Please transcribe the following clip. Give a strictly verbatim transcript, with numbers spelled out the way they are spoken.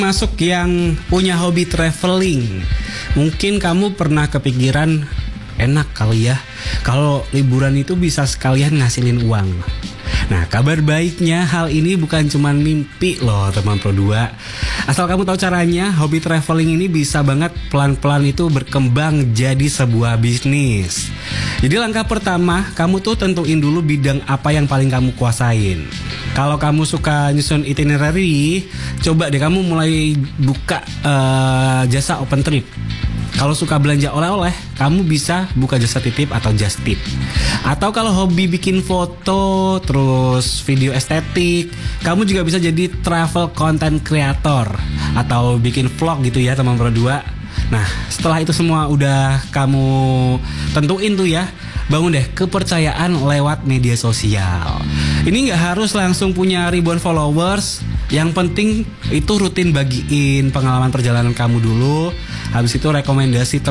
Masuk yang punya hobi traveling, mungkin kamu pernah kepikiran, enak kali ya kalau liburan itu bisa sekalian ngasilin uang. Nah, kabar baiknya hal ini bukan cuma mimpi loh teman Pro dua. Asal kamu tahu caranya, hobi traveling ini bisa banget pelan-pelan itu berkembang jadi sebuah bisnis. Jadi langkah pertama, kamu tuh tentuin dulu bidang apa yang paling kamu kuasain. Kalau kamu suka nyusun itinerary, coba deh kamu mulai buka uh, jasa open trip. Kalau suka belanja oleh-oleh, kamu bisa buka jasa titip atau just tip. Atau kalau hobi bikin foto, terus video estetik, kamu juga bisa jadi travel content creator atau bikin vlog gitu ya teman Pro dua. Nah, setelah itu semua udah kamu tentuin tuh ya, bangun deh kepercayaan lewat media sosial. Ini gak harus langsung punya ribuan followers. Yang penting itu rutin bagiin pengalaman perjalanan kamu dulu. Habis itu rekomendasi